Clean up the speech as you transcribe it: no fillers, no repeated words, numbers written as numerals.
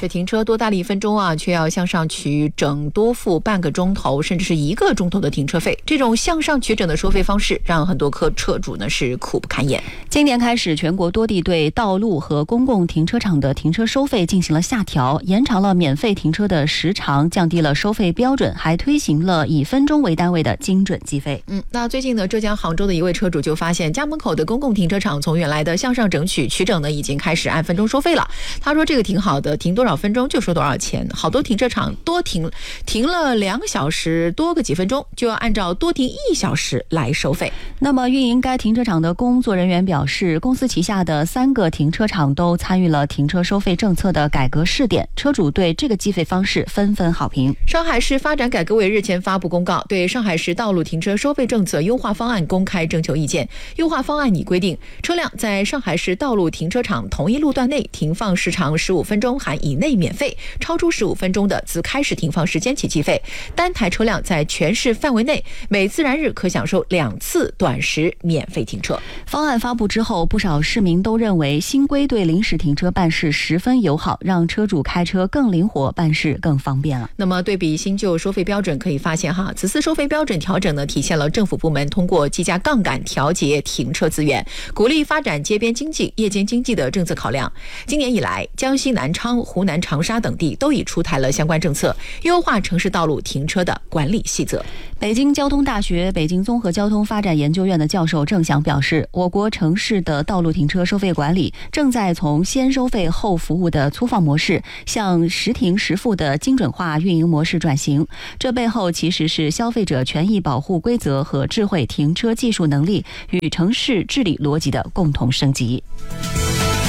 这停车多大了1分钟啊，却要向上取整多付半个钟头，甚至是1个钟头的停车费。这种向上取整的收费方式，让很多车主呢是苦不堪言。 今年开始，全国多地对道路和公共停车场的停车收费进行了下调，延长了免费停车的时长，降低了收费标准，还推行了以分钟为单位的精准计费。 那最近呢，浙江杭州的一位车主就发现，家门口的公共停车场从原来的向上整取整呢，已经开始按分钟收费了。他说这个挺好的，停多少分钟就收多少钱。好多停车场多停了2小时多个几分钟，就要按照多停1小时来收费。 那么运营该停车场的工作人员表示，公司旗下的3个停车场都参与了停车收费政策的改革试点，车主对这个计费方式纷纷好评。 上海市发展改革委日前发布公告，对上海市道路停车收费政策优化方案公开征求意见。优化方案拟规定，车辆在上海市道路停车场同一路段内停放时长15分钟含以内免费，超出15分钟的自开始停放时间起计费。单台车辆在全市范围内每自然日可享受2次短时免费停车。 方案发布之后，不少市民都认为新规对临时停车办事十分友好，让车主开车更灵活，办事更方便了。 那么对比新旧收费标准，可以发现此次收费标准调整呢，体现了政府部门通过计价杠杆调节停车资源，鼓励发展街边经济、夜间经济的政策考量。今年以来，江西南昌、湖南长沙等地都已出台了相关政策，优化城市道路停车的管理细则。 北京交通大学北京综合交通发展研究院的教授郑翔表示，我国城市的道路停车收费管理正在从先收费后服务的粗放模式向实停实付的精准化运营模式转型，这背后其实是消费者权益保护规则和智慧停车技术能力与城市治理逻辑的共同升级。